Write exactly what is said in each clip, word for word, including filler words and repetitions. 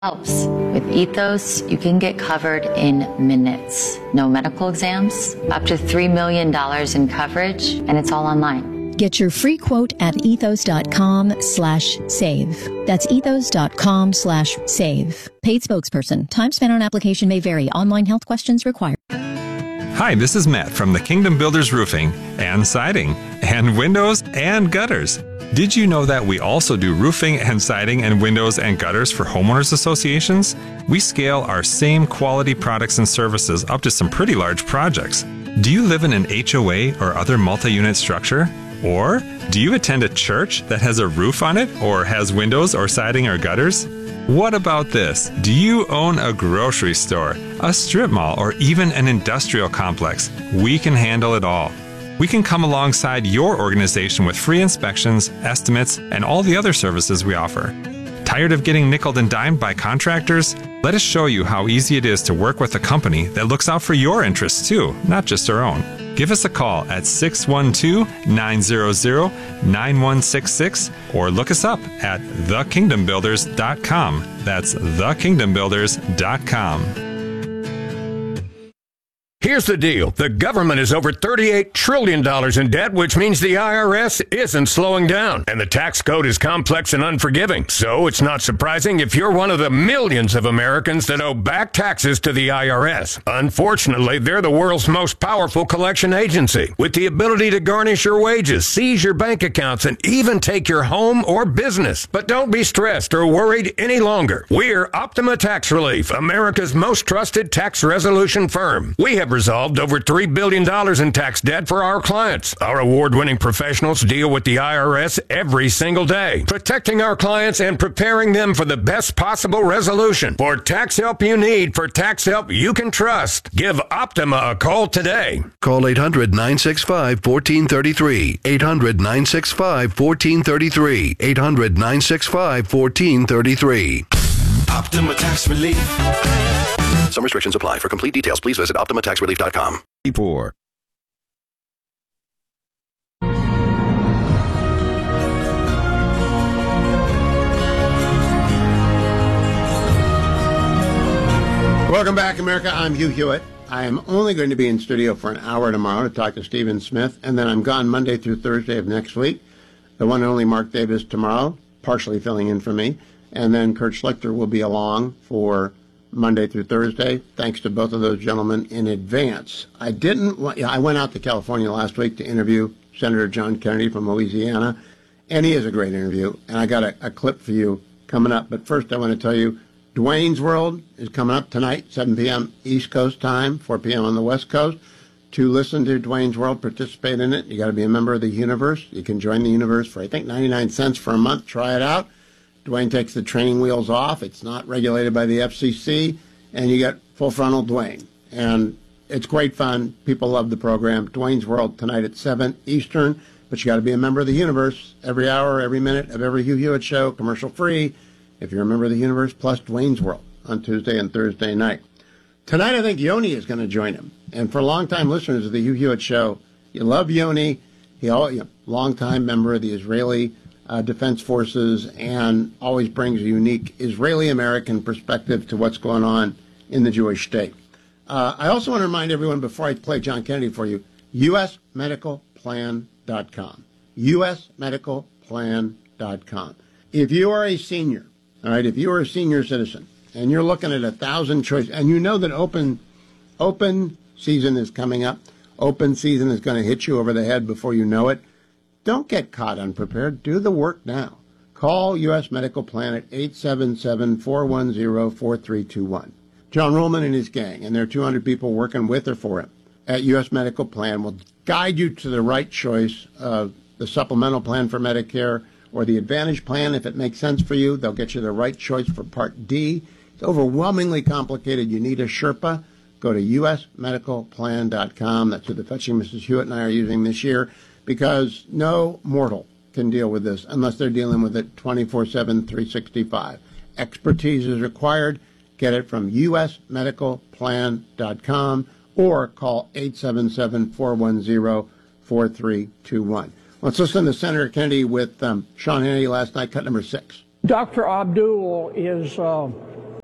Helps. With Ethos, you can get covered in minutes. No medical exams, up to three million dollars in coverage, and it's all online. Get your free quote at ethos.com slash save. That's ethos.com slash save. Paid spokesperson. Time spent on application may vary. Online health questions required. Hi, this is Matt from the Kingdom Builders Roofing and Siding and Windows and Gutters. Did you know that we also do roofing and siding and windows and gutters for homeowners associations? We scale our same quality products and services up to some pretty large projects. Do you live in an H O A or other multi-unit structure? Or do you attend a church that has a roof on it or has windows or siding or gutters? What about this? Do you own a grocery store, a strip mall, or even an industrial complex? We can handle it all. We can come alongside your organization with free inspections, estimates, and all the other services we offer. Tired of getting nickeled and dimed by contractors? Let us show you how easy it is to work with a company that looks out for your interests too, not just our own. Give us a call at six one two, nine zero zero, nine one six six or look us up at the kingdom builders dot com. That's the kingdom builders dot com. Here's the deal. The government is over thirty-eight trillion dollars in debt, which means the I R S isn't slowing down. And the tax code is complex and unforgiving. So it's not surprising if you're one of the millions of Americans that owe back taxes to the I R S. Unfortunately, they're the world's most powerful collection agency, with the ability to garnish your wages, seize your bank accounts, and even take your home or business. But don't be stressed or worried any longer. We're Optima Tax Relief, America's most trusted tax resolution firm. We have resolved over three billion dollars in tax debt for our clients. Our award-winning professionals deal with the I R S every single day, protecting our clients and preparing them for the best possible resolution. For tax help you need, for tax help you can trust, give Optima a call today. Call eight hundred, nine six five, one four three three. eight hundred, nine six five, one four three three. eight hundred, nine six five, one four three three. Optima Tax Relief. Some restrictions apply. For complete details, please visit optima tax relief dot com. Four. Welcome back, America. I'm Hugh Hewitt. I am only going to be in studio for an hour tomorrow to talk to Stephen Smith, and then I'm gone Monday through Thursday of next week. The one and only Mark Davis tomorrow, partially filling in for me, and then Kurt Schlichter will be along for Monday through Thursday. Thanks to both of those gentlemen in advance. I didn't. Want, yeah, I went out to California last week to interview Senator John Kennedy from Louisiana, and he is a great interview. And I got a, a clip for you coming up. But first, I want to tell you, Dwayne's World is coming up tonight, seven p.m. East Coast time, four p.m. on the West Coast. To listen to Dwayne's World, participate in it, you got to be a member of the universe. You can join the universe for I think ninety-nine cents for a month. Try it out. Dwayne takes the training wheels off. It's not regulated by the F C C, and you get full frontal Dwayne. And it's great fun. People love the program. Dwayne's World tonight at seven Eastern, but you got to be a member of the universe every hour, every minute of every Hugh Hewitt show, commercial free. If you're a member of the universe, plus Dwayne's World on Tuesday and Thursday night. Tonight, I think Yoni is going to join him. And for longtime listeners of the Hugh Hewitt show, you love Yoni. He, you know, longtime member of the Israeli Uh, Defense Forces, and always brings a unique Israeli-American perspective to what's going on in the Jewish state. Uh, I also want to remind everyone, before I play John Kennedy for you, U S medical plan dot com. U S medical plan dot com. If you are a senior, all right, if you are a senior citizen, and you're looking at a thousand choices, and you know that open, open season is coming up, open season is going to hit you over the head before you know it, don't get caught unprepared. Do the work now. Call U S Medical Plan at eight seven seven, four one zero, four three two one. John Ruhlman and his gang, and there are two hundred people working with or for him at U S Medical Plan, will guide you to the right choice of the supplemental plan for Medicare or the Advantage plan. If it makes sense for you, they'll get you the right choice for Part D. It's overwhelmingly complicated. You need a Sherpa. Go to U S medical plan dot com. That's who the Fetching Missus Hewitt and I are using this year, because no mortal can deal with this unless they're dealing with it twenty-four seven, three sixty-five. Expertise is required. Get it from U S medical plan dot com or call eight seven seven, four one zero, four three two one. Let's listen to Senator Kennedy with um, Sean Hannity last night, cut number six. Doctor Abdul is uh,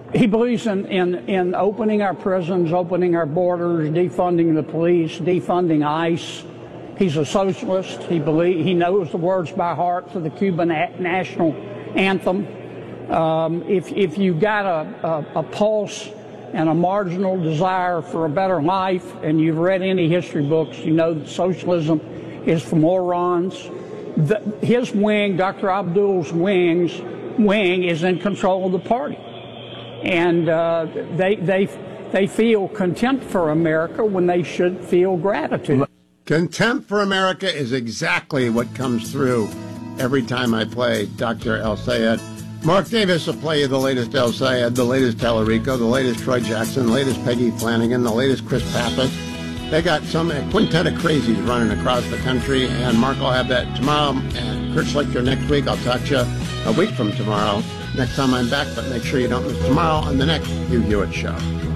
He believes in, in, in opening our prisons, opening our borders, defunding the police, defunding ICE. He's a socialist. He believe, he knows the words by heart for the Cuban a- national anthem. Um, if, if you've got a, a, a pulse and a marginal desire for a better life, and you've read any history books, you know that socialism is for morons. The, his wing, Doctor Abdul's wings, wing, is in control of the party. And uh, they, they, they feel contempt for America when they should feel gratitude. Contempt for America is exactly what comes through every time I play Doctor El Sayed. Mark Davis will play you the latest El Sayed, the latest Tallarico, the latest Troy Jackson, the latest Peggy Flanagan, the latest Chris Pappas. They got some a quintet of crazies running across the country, and Mark will have that tomorrow, and Kurt Schlichter next week. I'll talk to you a week from tomorrow, next time I'm back, but make sure you don't miss tomorrow on the next Hugh Hewitt Show.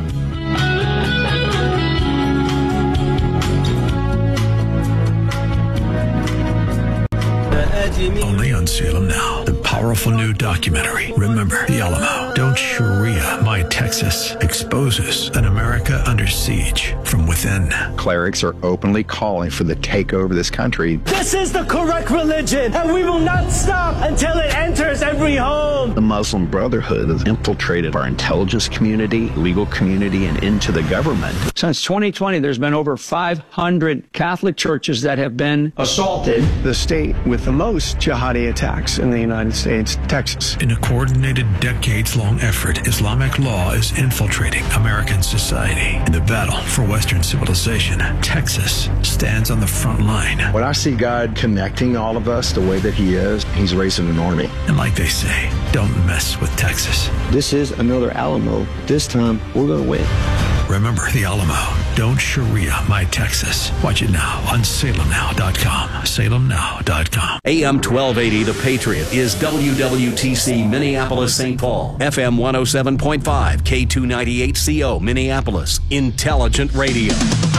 Only on Salem Now, the powerful new documentary, Remember the Alamo, Don't Sharia My Texas, exposes an America under siege from within. Clerics are openly calling for the takeover of this country. This is the correct religion, and we will not stop until it enters every home. The Muslim Brotherhood has infiltrated our intelligence community, legal community, and into the government. Since twenty twenty, there's been over five hundred Catholic churches that have been assaulted. The state with the most jihadi attacks in the United States, Texas. In a coordinated, decades-long effort, Islamic law is infiltrating American society. In the battle for Western civilization, Texas stands on the front line. When I see God connecting all of us the way that he is, he's raising an army. And like they say, don't mess with Texas. This is another Alamo. This time, we're going to win. Remember the Alamo. Don't Sharia my Texas. Watch it now on Salem Now dot com. Salem Now dot com. A M twelve eighty The Patriot is W W T C Minneapolis Saint Paul. F M one oh seven point five, K two ninety-eight C O Minneapolis. Intelligent Radio.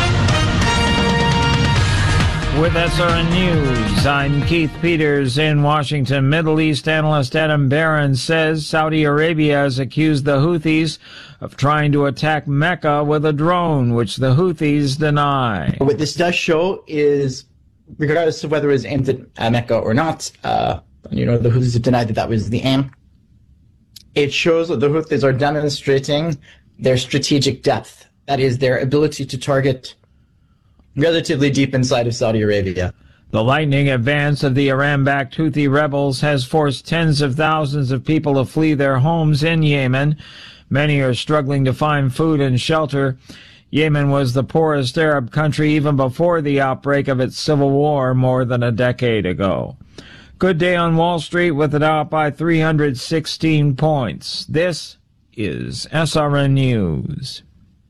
With S R N News, I'm Keith Peters in Washington. Middle East analyst Adam Barron says Saudi Arabia has accused the Houthis of trying to attack Mecca with a drone, which the Houthis deny. What this does show is, regardless of whether it was aimed at Mecca or not, uh, you know, the Houthis have denied that that was the aim. It shows that the Houthis are demonstrating their strategic depth. That is, their ability to target relatively deep inside of Saudi Arabia. The lightning advance of the Iran-backed Houthi rebels has forced tens of thousands of people to flee their homes in Yemen. Many are struggling to find food and shelter. Yemen was the poorest Arab country even before the outbreak of its civil war more than a decade ago. Good day on Wall Street with it out by three hundred sixteen points. This is S R N News.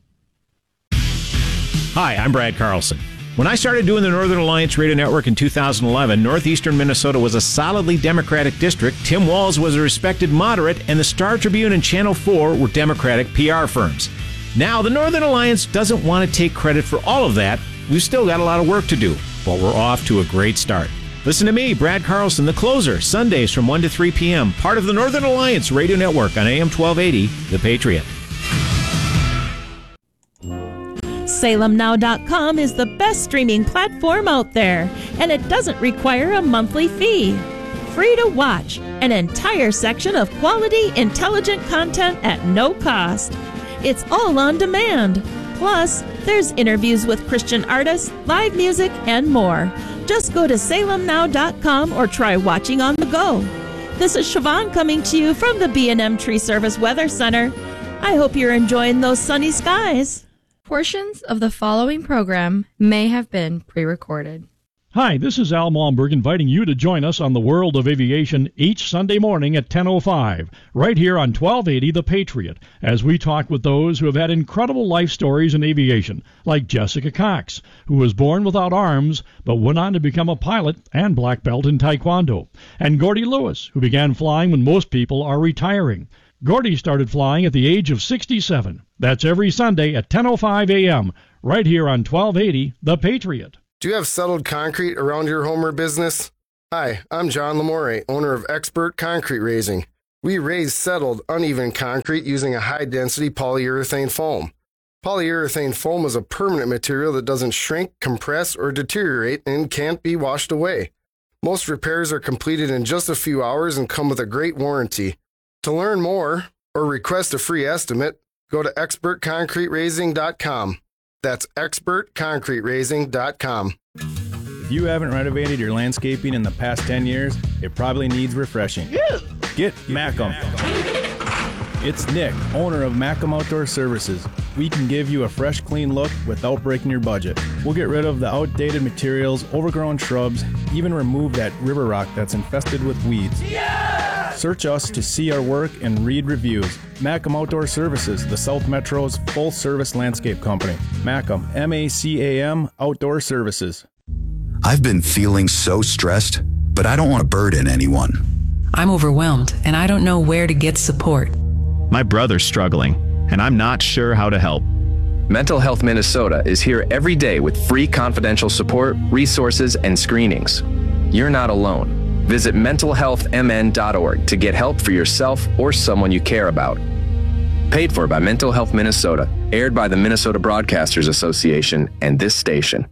Hi, I'm Brad Carlson. When I started doing the Northern Alliance Radio Network in two thousand eleven, northeastern Minnesota was a solidly Democratic district. Tim Walz was a respected moderate, and the Star Tribune and Channel four were Democratic P R firms. Now, the Northern Alliance doesn't want to take credit for all of that. We've still got a lot of work to do, but we're off to a great start. Listen to me, Brad Carlson, the closer, Sundays from one to three p.m., part of the Northern Alliance Radio Network on A M twelve eighty, The Patriot. Salem Now dot com is the best streaming platform out there, and it doesn't require a monthly fee. Free to watch, an entire section of quality, intelligent content at no cost. It's all on demand. Plus, there's interviews with Christian artists, live music, and more. Just go to Salem Now dot com or try watching on the go. This is Siobhan coming to you from the B and M Tree Service Weather Center. I hope you're enjoying those sunny skies. Portions of the following program may have been pre-recorded. Hi, this is Al Malmberg inviting you to join us on the World of Aviation each Sunday morning at ten oh five, right here on twelve eighty The Patriot, as we talk with those who have had incredible life stories in aviation, like Jessica Cox, who was born without arms but went on to become a pilot and black belt in Taekwondo, and Gordy Lewis, who began flying when most people are retiring. Gordy started flying at the age of sixty-seven. That's every Sunday at ten oh five a.m., right here on twelve eighty The Patriot. Do you have settled concrete around your home or business? Hi, I'm John Lamore, owner of Expert Concrete Raising. We raise settled, uneven concrete using a high-density polyurethane foam. Polyurethane foam is a permanent material that doesn't shrink, compress, or deteriorate and can't be washed away. Most repairs are completed in just a few hours and come with a great warranty. To learn more or request a free estimate, go to expert concrete raising dot com. That's expert concrete raising dot com. If you haven't renovated your landscaping in the past ten years, it probably needs refreshing. Get Macum. It's Nick, owner of Macum Outdoor Services. We can give you a fresh, clean look without breaking your budget. We'll get rid of the outdated materials, overgrown shrubs, even remove that river rock that's infested with weeds. Yeah! Search us to see our work and read reviews. Macum Outdoor Services, the South Metro's full-service landscape company. Macum, M A C A M, Outdoor Services. I've been feeling so stressed, but I don't want to burden anyone. I'm overwhelmed, and I don't know where to get support. My brother's struggling, and I'm not sure how to help. Mental Health Minnesota is here every day with free confidential support, resources, and screenings. You're not alone. Visit mental health m n dot org to get help for yourself or someone you care about. Paid for by Mental Health Minnesota, aired by the Minnesota Broadcasters Association and this station.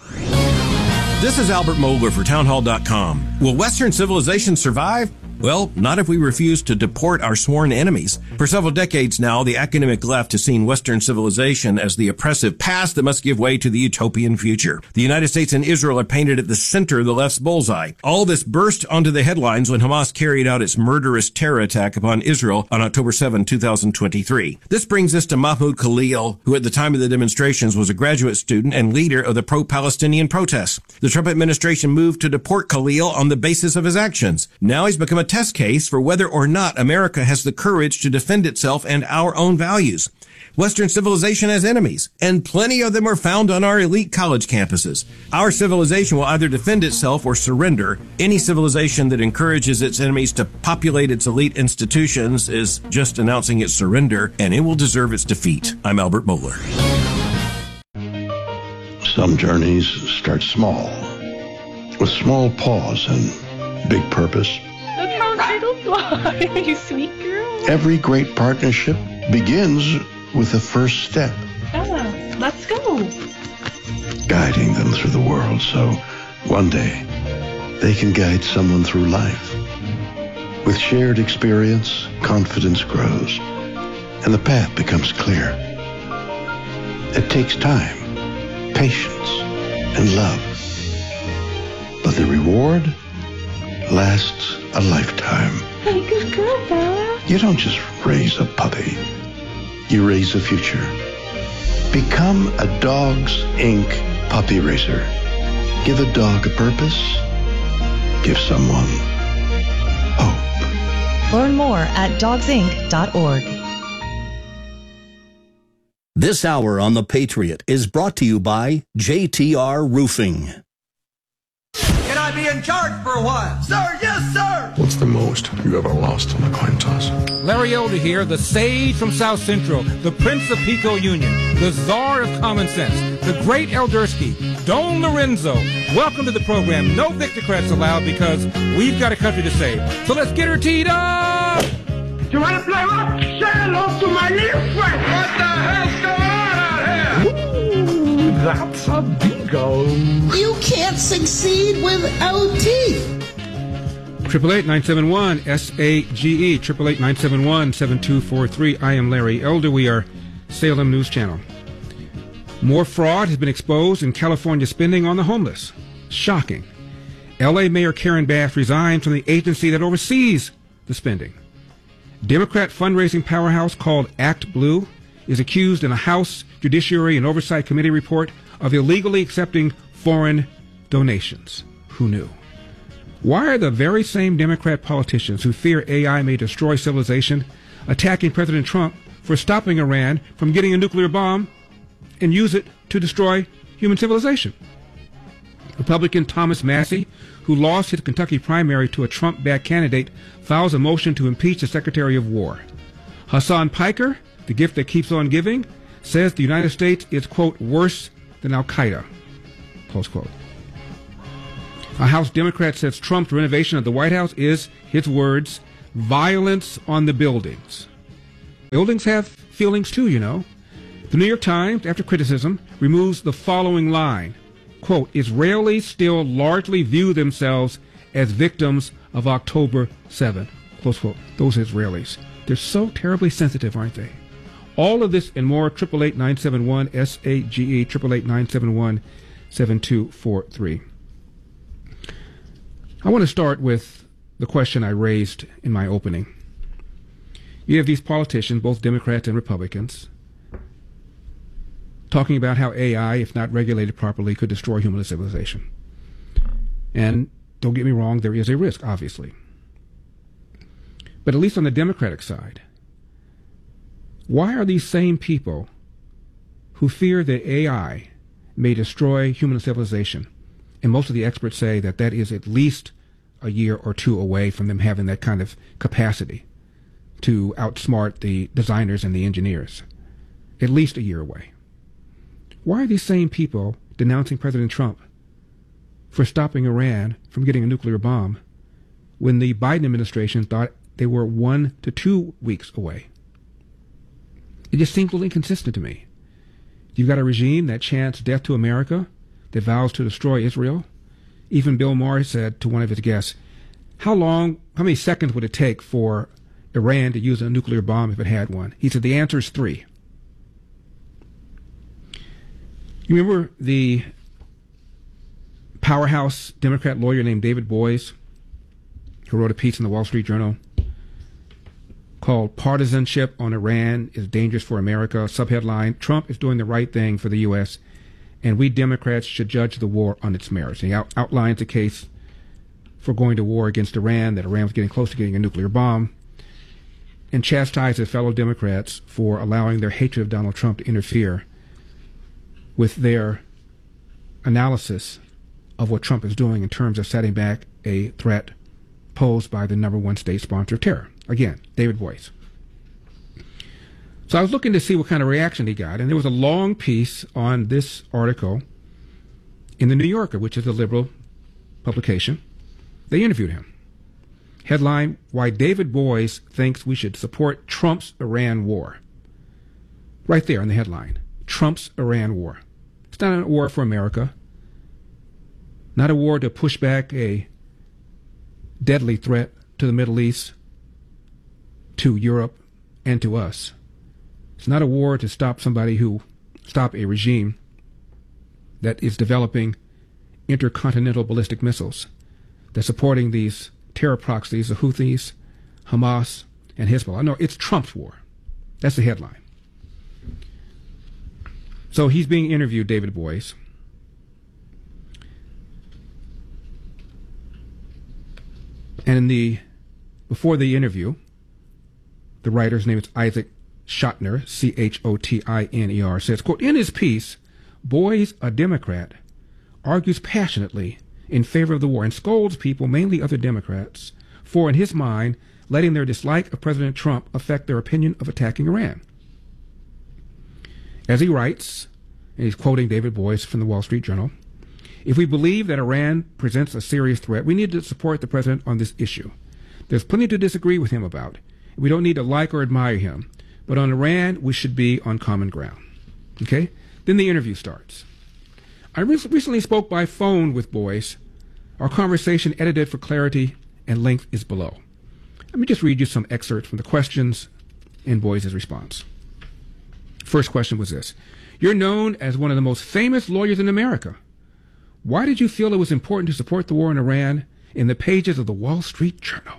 This is Albert Mohler for townhall dot com. Will Western civilization survive? Well, not if we refuse to deport our sworn enemies. For several decades now, the academic left has seen Western civilization as the oppressive past that must give way to the utopian future. The United States and Israel are painted at the center of the left's bullseye. All this burst onto the headlines when Hamas carried out its murderous terror attack upon Israel on October seventh, two thousand twenty-three. This brings us to Mahmoud Khalil, who at the time of the demonstrations was a graduate student and leader of the pro-Palestinian protests. The Trump administration moved to deport Khalil on the basis of his actions. Now he's become a test case for whether or not America has the courage to defend itself and our own values. Western civilization has enemies, and plenty of them are found on our elite college campuses. Our civilization will either defend itself or surrender. Any civilization that encourages its enemies to populate its elite institutions is just announcing its surrender, and it will deserve its defeat. I'm Albert Mohler. Some journeys start small, with small pause and big purpose. Look how little fly, you sweet girl. Every great partnership begins with the first step. Ella, let's go. Guiding them through the world so one day they can guide someone through life. With shared experience, confidence grows, and the path becomes clear. It takes time, patience, and love. But the reward lasts a lifetime. Hey, good girl, Bella. You don't just raise a puppy. You raise a future. Become a Dogs Incorporated puppy raiser. Give a dog a purpose. Give someone hope. Learn more at dogs inc dot org. This hour on The Patriot is brought to you by J T R Roofing. Can I be in charge for a while? Sir, yes, sir! What's the most you ever lost on a coin toss? Larry Elder here, the sage from South Central, the Prince of Pico Union, the czar of common sense, the great Eldersky, Don Lorenzo. Welcome to the program. No victocrats allowed because we've got a country to save. So let's get her teed up! You want to play what? Say hello to my little friend! What the hell's going on out here? Ooh, that's a bingo. You can't succeed without teeth. Triple eight nine seven one S A G E. Triple eight nine seven one seven two four three. I am Larry Elder. We are Salem News Channel. More fraud has been exposed in California spending on the homeless. Shocking. L A Mayor Karen Bass resigned from the agency that oversees the spending. Democrat fundraising powerhouse called Act Blue is accused in a House Judiciary and Oversight Committee report of illegally accepting foreign donations. Who knew? Why are the very same Democrat politicians who fear A I may destroy civilization attacking President Trump for stopping Iran from getting a nuclear bomb and use it to destroy human civilization? Republican Thomas Massie, who lost his Kentucky primary to a Trump-backed candidate, files a motion to impeach the Secretary of War. Hassan Piker, the gift that keeps on giving, says the United States is, quote, worse than Al-Qaeda, close quote. A House Democrat says Trump's renovation of the White House is, his words, violence on the buildings. Buildings have feelings too, you know. The New York Times, after criticism, removes the following line, quote, Israelis still largely view themselves as victims of October seventh, close quote. Those Israelis. They're so terribly sensitive, aren't they? All of this and more, eight eight eight, nine seven one, S A G E, eight eight eight, nine seven one, seven two four three. I want to start with the question I raised in my opening. You have these politicians, both Democrats and Republicans, talking about how A I, if not regulated properly, could destroy human civilization. And don't get me wrong, there is a risk, obviously. But at least on the Democratic side, why are these same people who fear that A I may destroy human civilization, and most of the experts say that that is at least a year or two away from them having that kind of capacity to outsmart the designers and the engineers, at least a year away. Why are these same people denouncing President Trump for stopping Iran from getting a nuclear bomb when the Biden administration thought they were one to two weeks away? It just seems a little inconsistent to me. You've got a regime that chants death to America, that vows to destroy Israel. Even Bill Maher said to one of his guests, how long, how many seconds would it take for Iran to use a nuclear bomb if it had one? He said the answer is three. You remember the powerhouse Democrat lawyer named David Boies, who wrote a piece in the Wall Street Journal called Partisanship on Iran is Dangerous for America, subheadline, Trump is doing the right thing for the U S, and we Democrats should judge the war on its merits. He out- outlines a case for going to war against Iran, that Iran was getting close to getting a nuclear bomb, and chastises fellow Democrats for allowing their hatred of Donald Trump to interfere with their analysis of what Trump is doing in terms of setting back a threat posed by the number one state sponsor of terror. Again, David Boies. So I was looking to see what kind of reaction he got, and there was a long piece on this article in the New Yorker, which is a liberal publication. They interviewed him. Headline, Why David Boies Thinks We Should Support Trump's Iran War. Right there in the headline, Trump's Iran War. It's not a war for America, not a war to push back a deadly threat to the Middle East, to Europe, and to us. It's not a war to stop somebody who, stop a regime that is developing intercontinental ballistic missiles, that's supporting these terror proxies, the Houthis, Hamas, and Hezbollah. No, it's Trump's war. That's the headline. So he's being interviewed, David Boies. And in the, before the interview, the writer's name is Isaac Chotiner, C H O T I N E R, says, quote, in his piece, Boies, a Democrat, argues passionately in favor of the war and scolds people, mainly other Democrats, for, in his mind, letting their dislike of President Trump affect their opinion of attacking Iran. As he writes, and he's quoting David Boies from the Wall Street Journal, if we believe that Iran presents a serious threat, we need to support the president on this issue. There's plenty to disagree with him about. We don't need to like or admire him. But on Iran, we should be on common ground. Okay? Then the interview starts. I re- recently spoke by phone with Boies. Our conversation, edited for clarity and length, is below. Let me just read you some excerpts from the questions and Boies' response. First question was this. You're known as one of the most famous lawyers in America. Why did you feel it was important to support the war in Iran in the pages of the Wall Street Journal?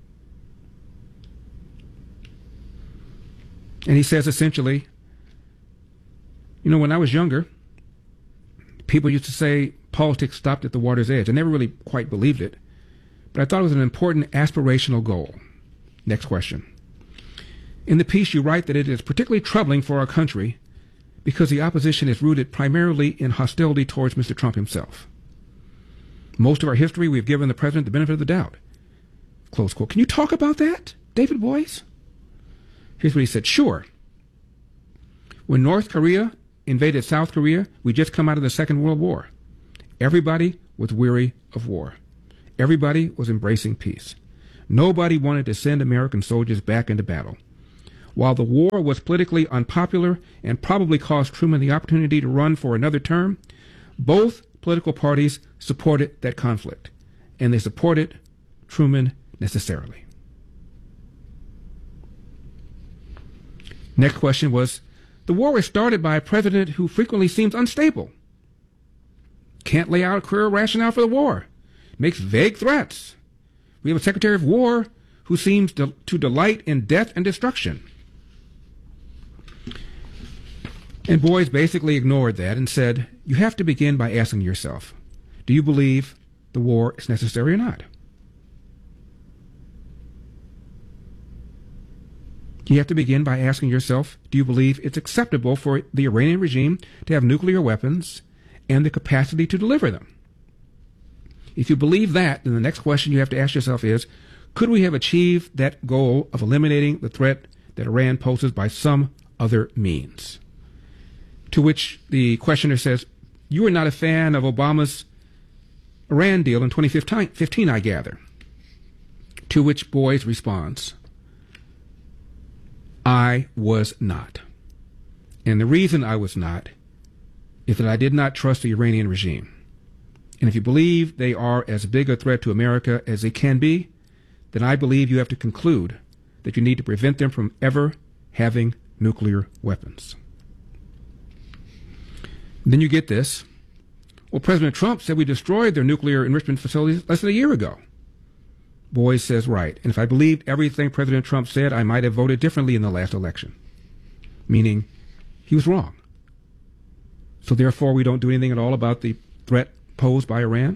And he says essentially, you know, when I was younger, people used to say politics stopped at the water's edge. I never really quite believed it, but I thought it was an important aspirational goal. Next question. In the piece, you write that it is particularly troubling for our country because the opposition is rooted primarily in hostility towards Mister Trump himself. Most of our history, we've given the president the benefit of the doubt. Close quote. Can you talk about that, David Boies? Here's what he said. Sure. When North Korea invaded South Korea, we just come out of the Second World War. Everybody was weary of war. Everybody was embracing peace. Nobody wanted to send American soldiers back into battle. While the war was politically unpopular and probably cost Truman the opportunity to run for another term, both political parties supported that conflict, and they supported Truman necessarily. Next question was, the war was started by a president who frequently seems unstable, can't lay out a clear rationale for the war, makes vague threats. We have a Secretary of War who seems to, to delight in death and destruction. And Boys basically ignored that and said, you have to begin by asking yourself, do you believe the war is necessary or not? You have to begin by asking yourself, do you believe it's acceptable for the Iranian regime to have nuclear weapons and the capacity to deliver them? If you believe that, then the next question you have to ask yourself is, could we have achieved that goal of eliminating the threat that Iran poses by some other means? To which the questioner says, you are not a fan of Obama's Iran deal in twenty fifteen, I gather. To which Boys responds, I was not. And the reason I was not is that I did not trust the Iranian regime. And if you believe they are as big a threat to America as they can be, then I believe you have to conclude that you need to prevent them from ever having nuclear weapons. Then you get this. Well, President Trump said we destroyed their nuclear enrichment facilities less than a year ago. Boys says, right. And if I believed everything President Trump said, I might have voted differently in the last election. Meaning, he was wrong. So therefore, we don't do anything at all about the threat posed by Iran?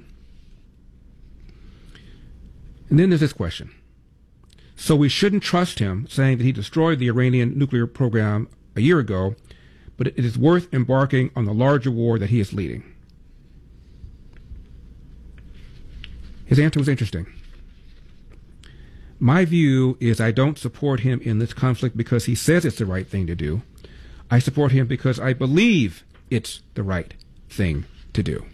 And then there's this question. So we shouldn't trust him saying that he destroyed the Iranian nuclear program a year ago, but it is worth embarking on the larger war that he is leading. His answer was interesting. My view is I don't support him in this conflict because he says it's the right thing to do. I support him because I believe it's the right thing to do.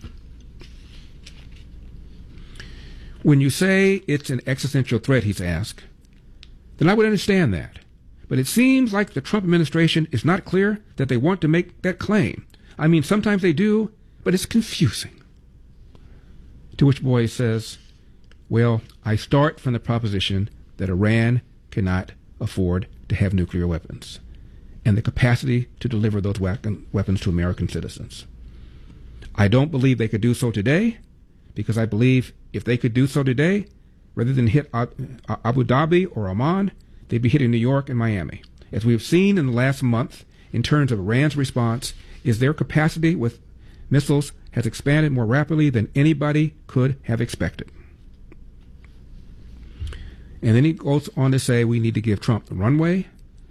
When you say it's an existential threat, he's asked, then I would understand that. But it seems like the Trump administration is not clear that they want to make that claim. I mean, sometimes they do, but it's confusing. To which Boys says, well, I start from the proposition that Iran cannot afford to have nuclear weapons and the capacity to deliver those weapons to American citizens. I don't believe they could do so today, because I believe if they could do so today, rather than hit Abu Dhabi or Oman, they'd be hitting New York and Miami. As we've seen in the last month, in terms of Iran's response, is their capacity with missiles has expanded more rapidly than anybody could have expected. And then he goes on to say we need to give Trump the runway.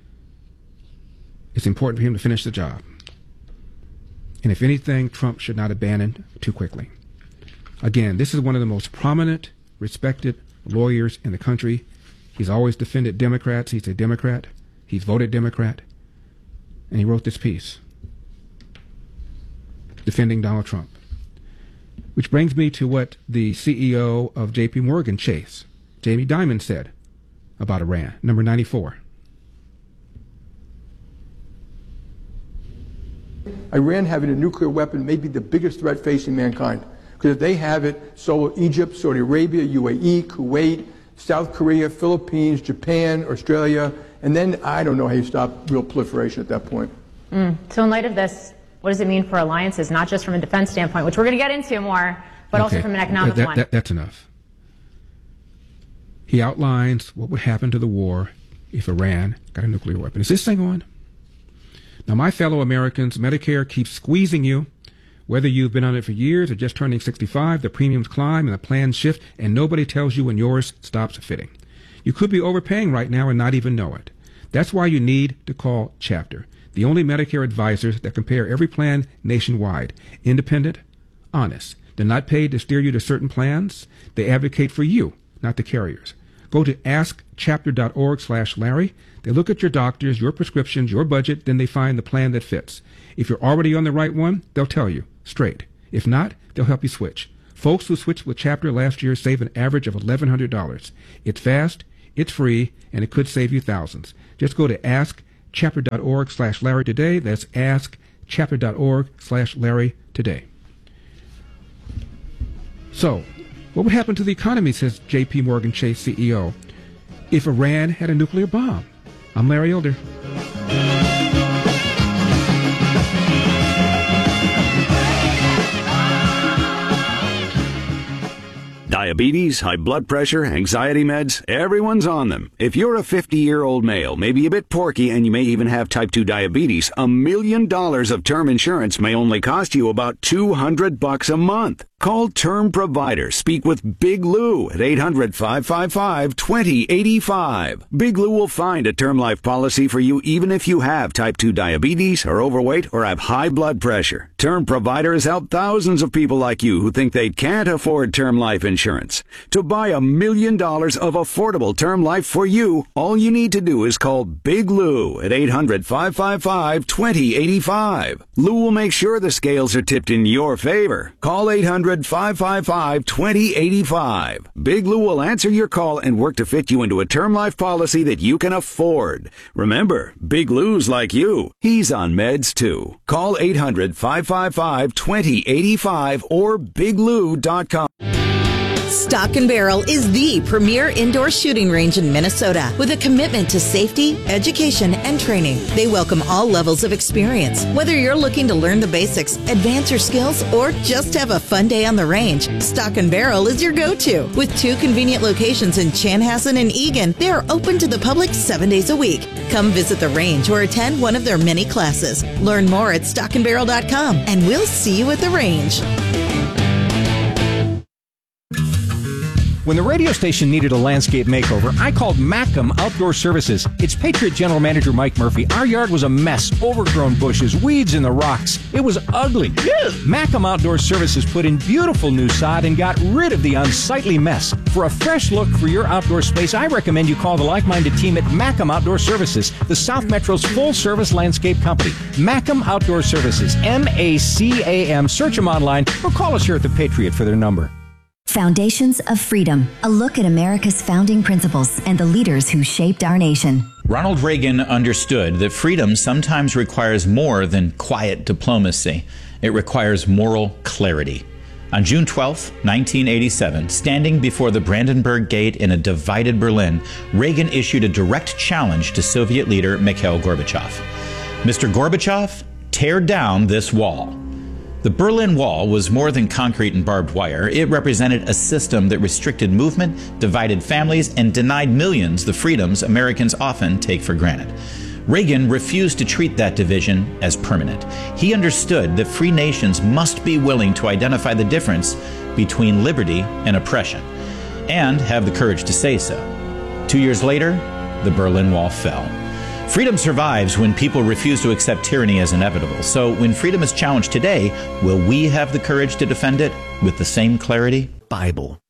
It's important for him to finish the job. And if anything, Trump should not abandon too quickly. Again, this is one of the most prominent, respected lawyers in the country. He's always defended Democrats. He's a Democrat. He's voted Democrat. And he wrote this piece defending Donald Trump. Which brings me to what the C E O of J P Morgan Chase, Jamie Dimon, said about Iran. Number ninety-four. Iran having a nuclear weapon may be the biggest threat facing mankind. Because if they have it, so will Egypt, Saudi Arabia, U A E, Kuwait, South Korea, Philippines, Japan, Australia, and then I don't know how you stop real proliferation at that point. Mm. So in light of this, what does it mean for alliances, not just from a defense standpoint, which we're going to get into more, but okay. also from an economic that, one? That, that's enough. He outlines what would happen to the war if Iran got a nuclear weapon. Is this thing on? Now, my fellow Americans, Medicare keeps squeezing you. Whether you've been on it for years or just turning sixty-five, the premiums climb and the plans shift, and nobody tells you when yours stops fitting. You could be overpaying right now and not even know it. That's why you need to call Chapter, the only Medicare advisors that compare every plan nationwide. Independent, honest. They're not paid to steer you to certain plans. They advocate for you, not the carriers. Go to ask chapter dot org slash Larry. They look at your doctors, your prescriptions, your budget, then they find the plan that fits. If you're already on the right one, they'll tell you straight. If not, they'll help you switch. Folks who switched with Chapter last year save an average of eleven hundred dollars. It's fast, it's free, and it could save you thousands. Just go to askchapter.org slash Larry today. That's askchapter.org slash Larry today. So, what would happen to the economy, says J P Morgan Chase C E O, if Iran had a nuclear bomb? I'm Larry Elder. Diabetes, high blood pressure, anxiety meds, everyone's on them. If you're a fifty-year-old male, maybe a bit porky, and you may even have type two diabetes, a million dollars of term insurance may only cost you about two hundred bucks a month. Call Term Provider. Speak with Big Lou at eight hundred, five five five, two zero eight five. Big Lou will find a term life policy for you even if you have type two diabetes, are overweight, or have high blood pressure. Term Provider has helped thousands of people like you who think they can't afford term life insurance. To buy a million dollars of affordable term life for you, all you need to do is call Big Lou at eight hundred, five five five, two zero eight five. Lou will make sure the scales are tipped in your favor. Call eight hundred, five five five, two zero eight five. Big Lou will answer your call and work to fit you into a term life policy that you can afford. Remember, Big Lou's like you. He's on meds too. Call eight hundred, five five five, two zero eight five or big lou dot com. Stock and Barrel is the premier indoor shooting range in Minnesota with a commitment to safety, education, and training. They welcome all levels of experience. Whether you're looking to learn the basics, advance your skills, or just have a fun day on the range, Stock and Barrel is your go-to. With two convenient locations in Chanhassen and Eagan, they are open to the public seven days a week. Come visit the range or attend one of their many classes. Learn more at stock and barrel dot com, and we'll see you at the range. When the radio station needed a landscape makeover, I called Macam Outdoor Services. It's Patriot General Manager Mike Murphy. Our yard was a mess, overgrown bushes, weeds in the rocks. It was ugly. Macam Outdoor Services put in beautiful new sod and got rid of the unsightly mess. For a fresh look for your outdoor space, I recommend you call the like-minded team at Macam Outdoor Services, the South Metro's full-service landscape company. Macam Outdoor Services, M A C A M. Search them online or call us here at the Patriot for their number. Foundations of Freedom, a look at America's founding principles and the leaders who shaped our nation. Ronald Reagan understood that freedom sometimes requires more than quiet diplomacy. It requires moral clarity. On June twelfth, nineteen eighty-seven, standing before the Brandenburg Gate in a divided Berlin, Reagan issued a direct challenge to Soviet leader Mikhail Gorbachev. Mister Gorbachev, tear down this wall. The Berlin Wall was more than concrete and barbed wire. It represented a system that restricted movement, divided families, and denied millions the freedoms Americans often take for granted. Reagan refused to treat that division as permanent. He understood that free nations must be willing to identify the difference between liberty and oppression, and have the courage to say so. Two years later, the Berlin Wall fell. Freedom survives when people refuse to accept tyranny as inevitable. So when freedom is challenged today, will we have the courage to defend it with the same clarity? Bible.